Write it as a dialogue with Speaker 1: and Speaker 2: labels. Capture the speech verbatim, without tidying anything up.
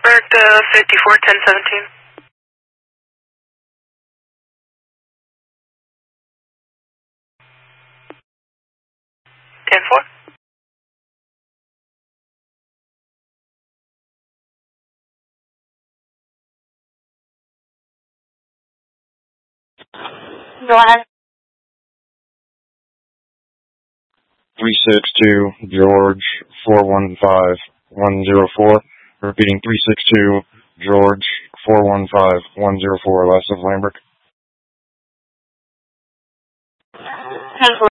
Speaker 1: America fifty-four ten seventeen. ten four. Go ahead.
Speaker 2: three six two George four one five one zero four. Repeating three six two George four one five one zero four, last of Lambert.
Speaker 1: ten four.